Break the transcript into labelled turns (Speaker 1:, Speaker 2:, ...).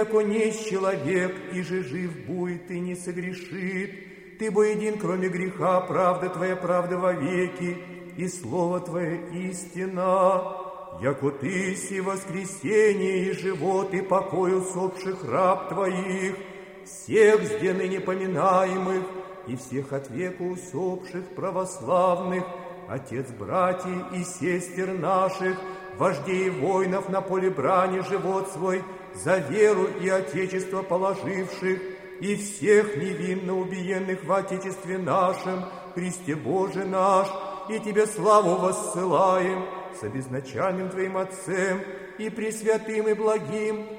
Speaker 1: Яко несть человек, и же жив будет и не согрешит. Ты бо един, кроме греха, правда Твоя правда вовеки, и слово Твое истина. Яко Ты си воскресение и живот, и покой усопших раб Твоих, всех с ныне поминаемых, и всех от века усопших православных, Отец братьев и сестер наших, вождей воинов на поле брани живот свой, за веру и Отечество положивших, и всех невинно убиенных в Отечестве нашем, Христе Боже наш, и Тебе славу воссылаем с обезначальным Твоим Отцем, и пресвятым и благим,